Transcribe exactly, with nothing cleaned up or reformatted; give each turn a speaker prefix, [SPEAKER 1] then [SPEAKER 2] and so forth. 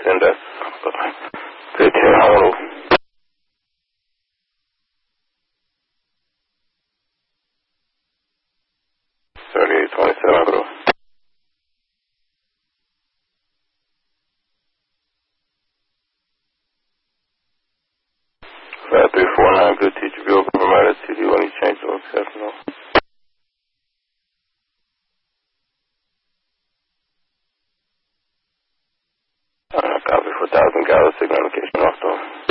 [SPEAKER 1] send us fifteen Honolulu. thirty-eight twenty-seven, bro. five three four nine, good teacher, Bill, provider, T V, when he changed those steps, no. Uh, copy for one thousand gallon signal location off, though.